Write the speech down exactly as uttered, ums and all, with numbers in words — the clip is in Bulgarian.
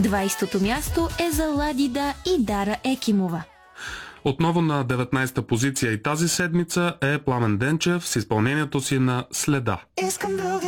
двайсетото място е за Ладида и Дара Екимова. Отново на деветнайсета позиция и тази седмица е Пламен Денчев с изпълнението си на Следа.